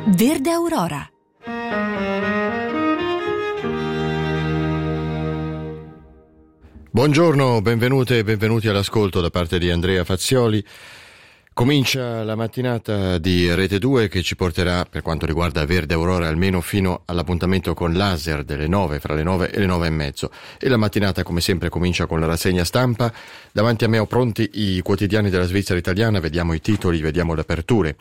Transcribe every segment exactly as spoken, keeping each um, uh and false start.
Verde Aurora. Buongiorno, benvenute e benvenuti all'ascolto da parte di Andrea Fazioli. Comincia la mattinata di Rete due che ci porterà, per quanto riguarda Verde Aurora, almeno fino all'appuntamento con Laser delle nove, fra le nove e le nove e mezzo. E la mattinata, come sempre, comincia con la rassegna stampa. Davanti a me ho pronti i quotidiani della Svizzera italiana, vediamo i titoli, vediamo le aperture.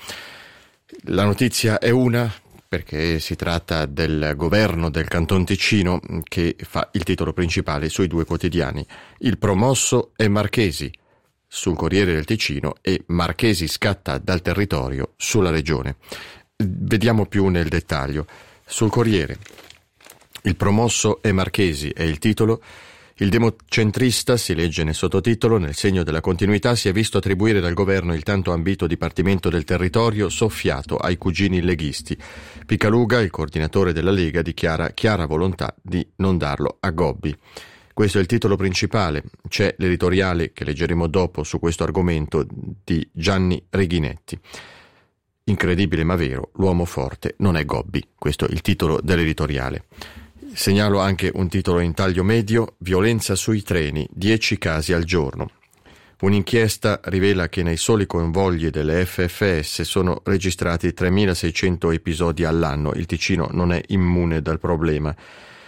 La notizia è una, perché si tratta del governo del Canton Ticino che fa il titolo principale sui due quotidiani. Il promosso è Marchesi sul Corriere del Ticino e Marchesi scatta dal territorio sulla regione. Vediamo più nel dettaglio. Sul Corriere, il promosso è Marchesi è il titolo. Il democentrista, si legge nel sottotitolo, nel segno della continuità, si è visto attribuire dal governo il tanto ambito Dipartimento del Territorio soffiato ai cugini leghisti. Picaluga, il coordinatore della Lega, dichiara chiara volontà di non darlo a Gobbi. Questo è il titolo principale. C'è l'editoriale che leggeremo dopo su questo argomento di Gianni Reghinetti. Incredibile ma vero, l'uomo forte non è Gobbi. Questo è il titolo dell'editoriale. Segnalo anche un titolo in taglio medio: violenza sui treni, dieci casi al giorno. Un'inchiesta rivela che nei soli convogli delle F F S sono registrati tremilaseicento episodi all'anno. Il Ticino non è immune dal problema.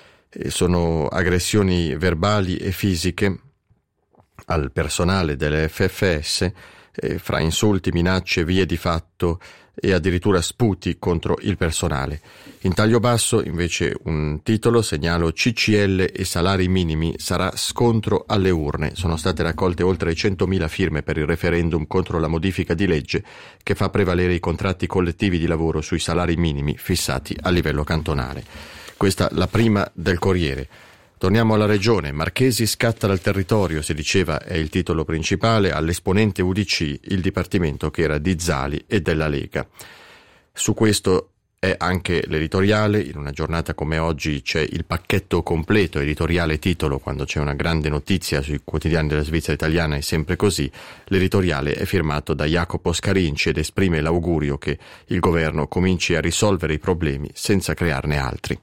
Sono aggressioni verbali e fisiche al personale delle F F S, eh, fra insulti, minacce, vie di fatto e addirittura sputi contro il personale. In taglio basso invece un titolo, segnalo C C L e salari minimi, sarà scontro alle urne. Sono state raccolte oltre centomila firme per il referendum contro la modifica di legge che fa prevalere i contratti collettivi di lavoro sui salari minimi fissati a livello cantonale. Questa la prima del Corriere. Torniamo alla regione. Marchesi scatta dal territorio, si diceva, è il titolo principale. All'esponente U D C, il dipartimento che era di Zali e della Lega. Su questo è anche l'editoriale. In una giornata come oggi c'è il pacchetto completo, editoriale titolo. Quando c'è una grande notizia sui quotidiani della Svizzera italiana è sempre così. L'editoriale è firmato da Jacopo Scarinci ed esprime l'augurio che il governo cominci a risolvere i problemi senza crearne altri.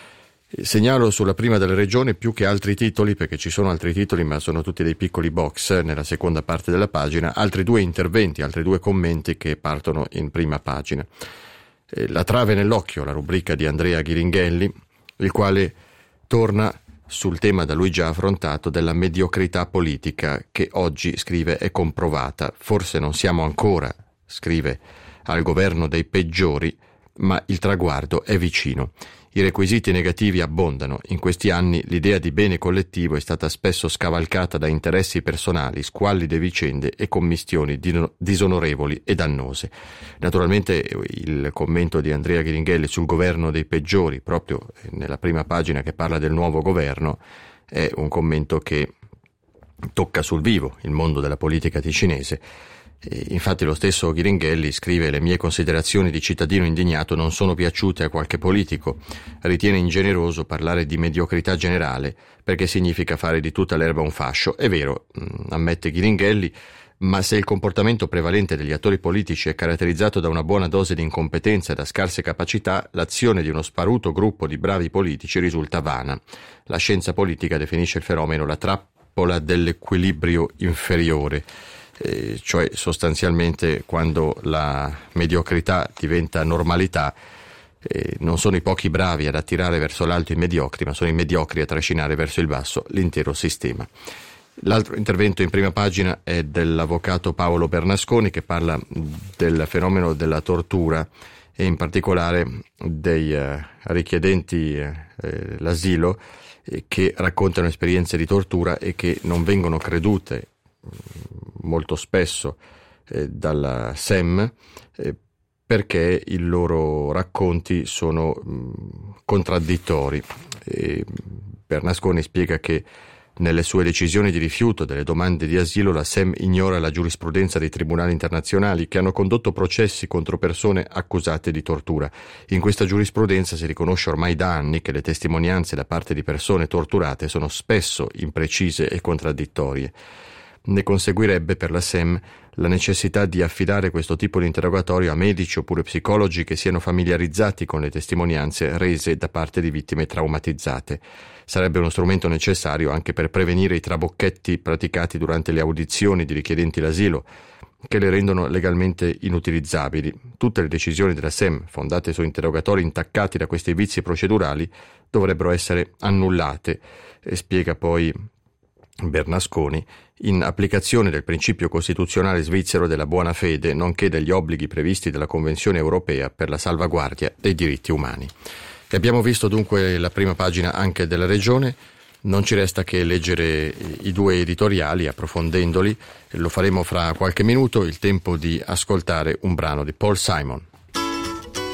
Segnalo sulla prima della regione più che altri titoli, perché ci sono altri titoli ma sono tutti dei piccoli box nella seconda parte della pagina, altri due interventi, altri due commenti che partono in prima pagina. La trave nell'occhio, la rubrica di Andrea Ghiringhelli, il quale torna sul tema da lui già affrontato della mediocrità politica che oggi, scrive, è comprovata. Forse non siamo ancora, scrive, al governo dei peggiori, ma il traguardo è vicino. I requisiti negativi abbondano. In questi anni l'idea di bene collettivo è stata spesso scavalcata da interessi personali, squallide vicende e commistioni disonorevoli e dannose. Naturalmente il commento di Andrea Ghiringhelli sul governo dei peggiori, proprio nella prima pagina che parla del nuovo governo, è un commento che tocca sul vivo il mondo della politica ticinese. E infatti lo stesso Ghiringhelli scrive: le mie considerazioni di cittadino indignato non sono piaciute a qualche politico. Ritiene ingeneroso parlare di mediocrità generale perché significa fare di tutta l'erba un fascio. È vero, ammette Ghiringhelli, ma se il comportamento prevalente degli attori politici è caratterizzato da una buona dose di incompetenza e da scarse capacità, l'azione di uno sparuto gruppo di bravi politici risulta vana. La scienza politica definisce il fenomeno la trappola dell'equilibrio inferiore. Eh, cioè sostanzialmente quando la mediocrità diventa normalità, eh, non sono i pochi bravi ad attirare verso l'alto i mediocri, ma sono i mediocri a trascinare verso il basso l'intero sistema. L'altro intervento in prima pagina è dell'avvocato Paolo Bernasconi, che parla del fenomeno della tortura e in particolare dei eh, richiedenti eh, l'asilo eh, che raccontano esperienze di tortura e che non vengono credute molto spesso eh, dalla S E M eh, perché i loro racconti sono mh, contraddittori. E Bernasconi spiega che nelle sue decisioni di rifiuto delle domande di asilo la S E M ignora la giurisprudenza dei tribunali internazionali che hanno condotto processi contro persone accusate di tortura. In questa giurisprudenza si riconosce ormai da anni che le testimonianze da parte di persone torturate sono spesso imprecise e contraddittorie. ne conseguirebbe per la S E M la necessità di affidare questo tipo di interrogatorio a medici oppure psicologi che siano familiarizzati con le testimonianze rese da parte di vittime traumatizzate. Sarebbe uno strumento necessario anche per prevenire i trabocchetti praticati durante le audizioni di richiedenti l'asilo, che le rendono legalmente inutilizzabili. Tutte le decisioni della S E M, fondate su interrogatori intaccati da questi vizi procedurali, dovrebbero essere annullate, e spiega poi Bernasconi, in applicazione del principio costituzionale svizzero della buona fede, nonché degli obblighi previsti dalla Convenzione europea per la salvaguardia dei diritti umani. E abbiamo visto dunque la prima pagina anche della Regione. Non ci resta che leggere i due editoriali approfondendoli, lo faremo fra qualche minuto. Il tempo di ascoltare un brano di Paul Simon.